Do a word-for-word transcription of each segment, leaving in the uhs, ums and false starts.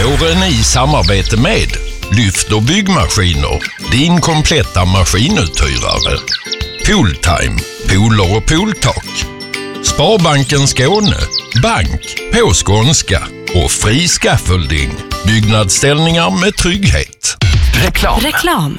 Våren i samarbete med Lyft och byggmaskiner, din kompletta maskinuthyrare. Pooltime, pooler och pooltak. Sparbanken Skåne, bank på skånska och fri scaffolding. Byggnadsställningar med trygghet. Reklam. Reklam.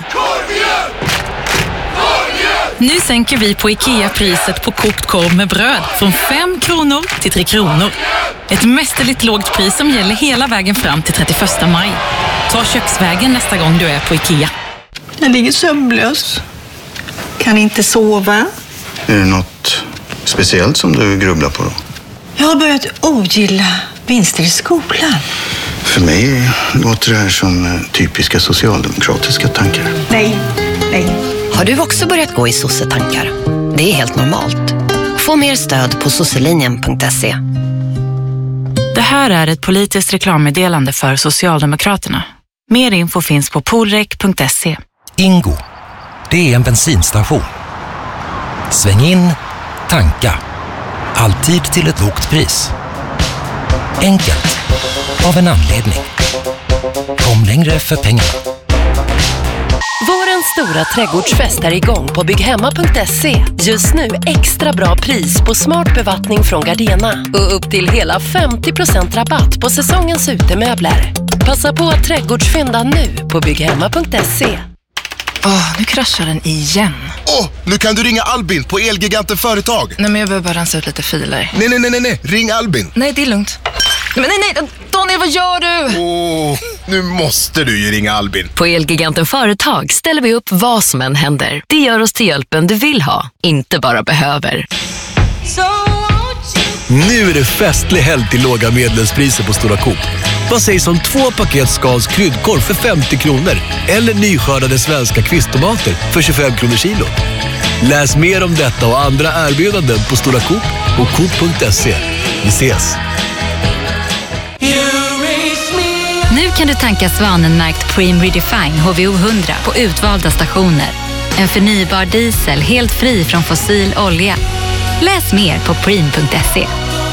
Nu sänker vi på IKEA priset på kokt korv med bröd från fem kronor till tre kronor. Ett mästerligt lågt pris som gäller hela vägen fram till trettioförsta maj. Ta köksvägen nästa gång du är på IKEA. Jag ligger sömnlös. Kan inte sova. Är det något speciellt som du grubblar på då? Jag har börjat ogilla vinster i skolan. För mig låter det här som typiska socialdemokratiska tankar. Nej, nej. Har du också börjat gå i sossetankar? Det är helt normalt. Få mer stöd på sosselinjen punkt se. Det här är ett politiskt reklammeddelande för Socialdemokraterna. Mer info finns på polrek punkt se. Ingo, det är en bensinstation. Sväng in, tanka. Alltid till ett lågt pris. Enkelt, av en anledning. Kom längre för pengarna. Vårens stora trädgårdsfest är igång på bygghemma punkt se. Just nu extra bra pris på smart bevattning från Gardena och upp till hela femtio procent rabatt på säsongens utemöbler. Passa på att trädgårdsfynda nu på bygghemma punkt se. Åh, oh, nu kraschar den igen. Åh, oh, nu kan du ringa Albin på Elgiganten Företag. Nej, men jag behöver bara rensa ut lite filer. Nej, nej, nej, nej, ring Albin. Nej, det är lugnt. Men nej, nej, Daniel, vad gör du? Åh, oh, nu måste du ju ringa Albin. På Elgiganten Företag ställer vi upp vad som än händer. Det gör oss till hjälpen du vill ha, inte bara behöver. Nu är det festlig helg till låga medlemspriser på Stora Coop. Vad sägs om två paket Skans kryddkorv för femtio kronor? Eller nyskördade svenska kvisttomater för tjugofem kronor kilo? Läs mer om detta och andra erbjudanden på Stora Coop och coop punkt se. Vi ses! Nu kan du tanka Svanenmärkt Preem Redefine H V O hundra på utvalda stationer. En förnybar diesel helt fri från fossil olja. Läs mer på preem punkt se.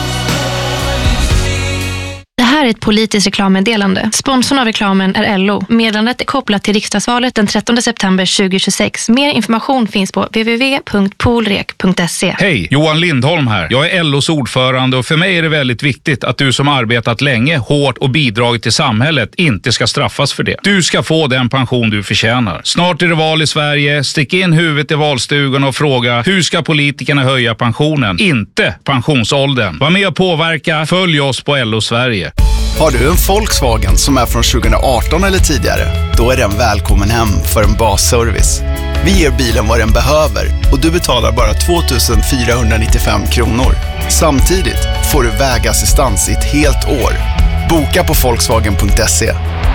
Det här är ett politiskt reklammeddelande. Sponsorn av reklamen är L O. Meddelandet är kopplat till riksdagsvalet den trettonde september tjugohundratjugosex. Mer information finns på w w w punkt polrek punkt se. Hej, Johan Lindholm här. Jag är L O:s ordförande och för mig är det väldigt viktigt att du som arbetat länge, hårt och bidragit till samhället inte ska straffas för det. Du ska få den pension du förtjänar. Snart är det val i Sverige. Stick in huvudet i valstugan och fråga hur ska politikerna höja pensionen? Inte pensionsåldern. Var med och påverka. Följ oss på L O Sverige. Har du en Volkswagen som är från tjugoarton eller tidigare? Då är den välkommen hem för en basservice. Vi ger bilen vad den behöver och du betalar bara två tusen fyrahundranittiofem kronor. Samtidigt får du vägassistans i ett helt år. Boka på volkswagen punkt se.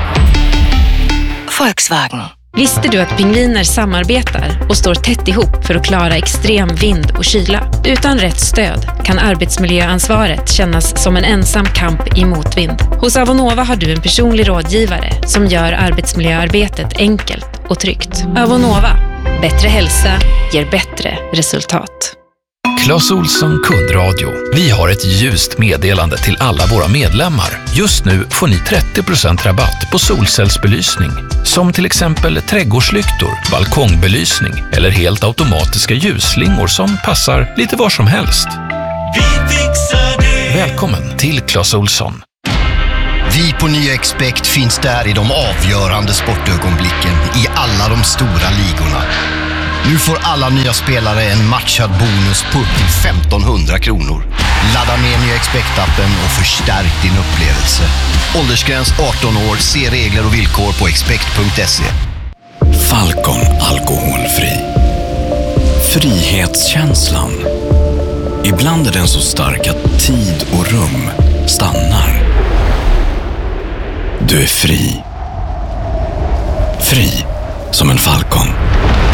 Volkswagen. Visste du att pingviner samarbetar och står tätt ihop för att klara extrem vind och kyla? Utan rätt stöd kan arbetsmiljöansvaret kännas som en ensam kamp i motvind. Hos Avonova har du en personlig rådgivare som gör arbetsmiljöarbetet enkelt och tryggt. Avonova. Bättre hälsa ger bättre resultat. Clas Ohlson kundradio. Vi har ett ljust meddelande till alla våra medlemmar. Just nu får ni trettio procent rabatt på solcellsbelysning. Som till exempel trädgårdslyktor, balkongbelysning eller helt automatiska ljusslingor som passar lite var som helst. Vi fixar det. Välkommen till Clas Ohlson. Vi på Nya Expect finns där i de avgörande sportögonblicken i alla de stora ligorna. Nu får alla nya spelare en matchad bonus på upp till femtonhundra kronor. Ladda ner Nya Expect-appen och förstärk din upplevelse. Åldersgräns arton år, se regler och villkor på expect punkt se. Falcon alkoholfri. Frihetskänslan. Ibland är den så stark att tid och rum stannar. Du är fri. Fri som en falcon.